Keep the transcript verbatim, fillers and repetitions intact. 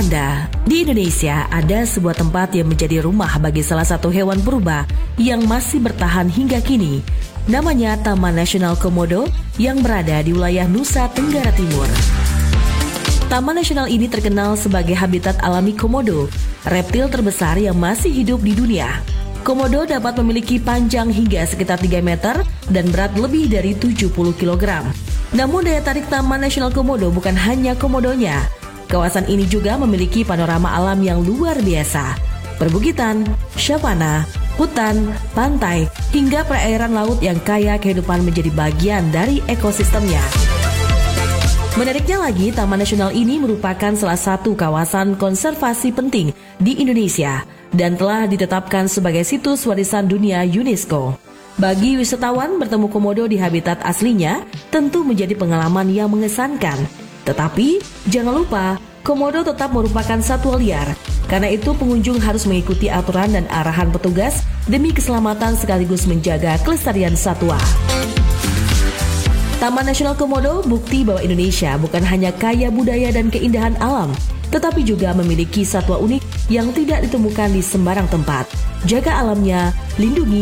Anda, di Indonesia ada sebuah tempat yang menjadi rumah bagi salah satu hewan purba yang masih bertahan hingga kini. Namanya Taman Nasional Komodo yang berada di wilayah Nusa Tenggara Timur. Taman Nasional ini terkenal sebagai habitat alami komodo, reptil terbesar yang masih hidup di dunia. Komodo dapat memiliki panjang hingga sekitar tiga meter dan berat lebih dari tujuh puluh kilogram. Namun daya tarik Taman Nasional Komodo bukan hanya komodonya. Kawasan ini juga memiliki panorama alam yang luar biasa. Perbukitan, savana, hutan, pantai, hingga perairan laut yang kaya kehidupan menjadi bagian dari ekosistemnya. Menariknya lagi, Taman Nasional ini merupakan salah satu kawasan konservasi penting di Indonesia dan telah ditetapkan sebagai situs warisan dunia UNESCO. Bagi wisatawan, bertemu komodo di habitat aslinya tentu menjadi pengalaman yang mengesankan. Tetapi, jangan lupa, komodo tetap merupakan satwa liar. Karena itu, pengunjung harus mengikuti aturan dan arahan petugas demi keselamatan sekaligus menjaga kelestarian satwa. Taman Nasional Komodo bukti bahwa Indonesia bukan hanya kaya budaya dan keindahan alam, tetapi juga memiliki satwa unik yang tidak ditemukan di sembarang tempat. Jaga alamnya, lindungi